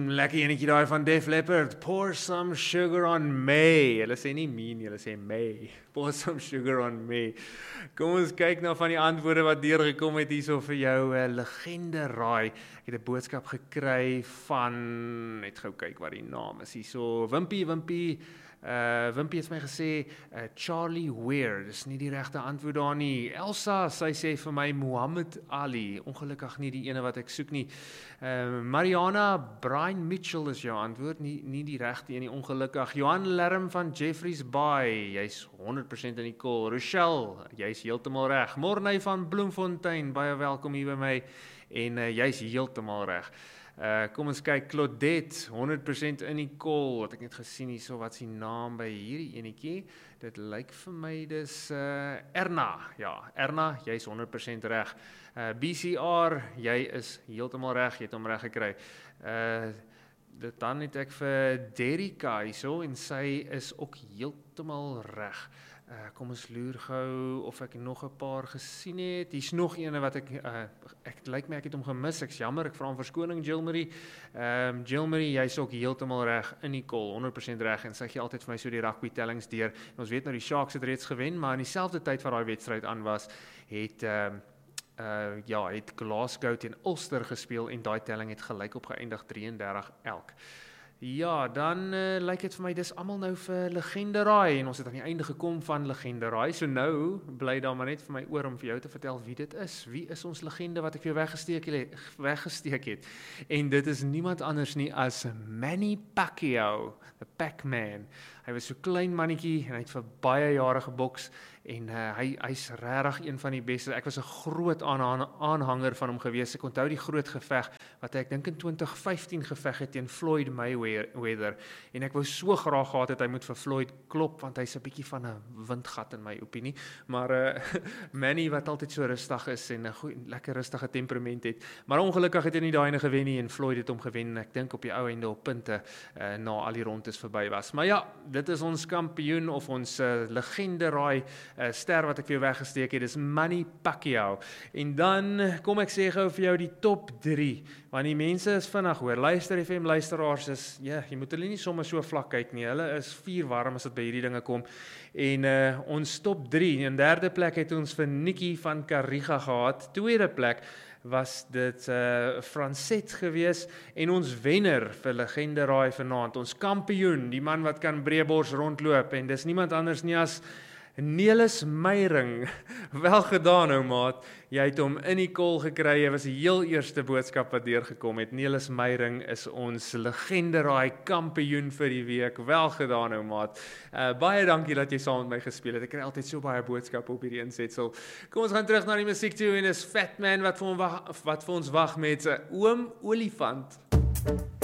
Lekker enetjie daai van Def Leppard, Pour Some Sugar on Me. Hulle sê nie mean, hulle sê May. Pour Some Sugar on Me. Kom ons kyk nou van die antwoorde wat deurgekom het hierso vir jou legende raai. Ek het 'n boodskap gekry van, net gou kyk wat die naam is hierso. Wimpie het my gesê Charlie Weir, dis nie die regte antwoord daar nie. Elsa, sy sê vir my Muhammad Ali, ongelukkig nie die ene wat ek soek nie. Mariana, Brian Mitchell is jou antwoord, nie die regte een nie, ongelukkig. Johan Lerm van Jeffreys Bay, jy's 100% in die call. Rochelle, jy's heeltemal reg. Morney van Bloemfontein, baie welkom hier by my, en jy's heeltemal reg. Kom ons kyk, Claudette, 100% in die call, wat ek net gesien hierso, wat is die naam by hierdie enetjie, dit lyk vir my, dis Erna, ja, Erna, jy is 100% reg, BCR, jy is heeltemal reg, jy het hom reg gekry, dan het ek vir Derika hierso, en sy is ook heeltemal reg. Kom ons loer gou of ek nog 'n paar gesien het. Hier's nog een wat ek lyk my ek het hom gemis. Ek's jammer, ek vra om verskoning, Jill Marie. Jill Marie, jy's ook heeltemal reg in die call, 100% reg, en sy gee altyd vir my so die rugby tellings deur. En ons weet nou die Sharks het reeds gewen, maar in dieselfde tyd wat daai wedstryd aan was, het het Glasgow teen Ulster gespeel en daai telling het gelyk op geëindig 33 elk. Ja, dan lyk dit vir my, dis almal nou vir legende raai, en ons het aan die einde gekom van legende raai, so nou bly daar maar net vir my oor om vir jou te vertel wie dit is. Wie is ons legende wat ek vir jou weggesteek het? En dit is niemand anders nie as Manny Pacquiao, the Pac-Man. Hy was so klein mannetjie en hy het vir baie jare geboks en hy's regtig een van die beste. Ek was 'n groot aanhanger van hom gewees. Ek onthou die groot geveg wat ek dink in 2015 geveg het teen Floyd Mayweather, en ek wou so graag gehad het hy moet vir Floyd klop, want hy's 'n bietjie van 'n windgat in my opinie, maar Manny wat altyd so rustig is en 'n lekker rustige temperament het, maar ongelukkig het hy nie daai ene gewen nie en Floyd het hom gewen, ek dink op die ou einde op punte na al die rondes verby was. Maar ja, dit is ons kampioen of ons legende raai ster wat ek vir jou weggesteek het, dis Manny Pacquiao. En dan kom ek sê gou vir jou die top 3, want die mense is vinnig hoor, luister FM luisteraars is, jy moet hulle nie sommer so vlak kyk nie, hulle is vuurwarm as dit by hierdie dinge kom. En ons top 3, in derde plek het ons vir Nikki van Kariga gehad, tweede plek was dit Francet gewees, en ons wenner vir legende raai vanaand, ons kampioen, die man wat kan breëbors rondloop, en dis niemand anders nie as Nelis Meyring. Wel gedaan ou maat, jy het hom in die call gekry, hy was die heel eerste boodskap wat deurgekom het. Nelis Meyring is ons legende raai kampioen vir die week, wel gedaan ou maat. Baie dankie dat jy saam met my gespeel het, ek kry altyd so baie boodskappe op hierdie insetsel. Kom ons gaan terug na die musiek toe, en is Fat Man wat vir ons wag met 'n oom olifant.